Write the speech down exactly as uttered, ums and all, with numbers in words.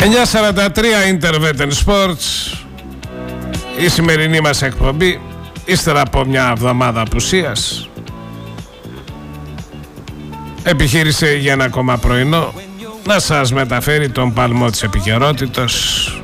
εννιά σαράντα τρία Interveten Sports, η σημερινή μας εκπομπή, ύστερα από μια εβδομάδα απουσίας, επιχείρησε για ένα ακόμα πρωινό να σας μεταφέρει τον παλμό της επικαιρότητας